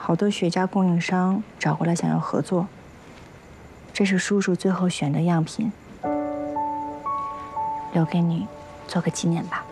好多雪茄供应商找过来想要合作。这是叔叔最后选的样品，留给你做个纪念吧。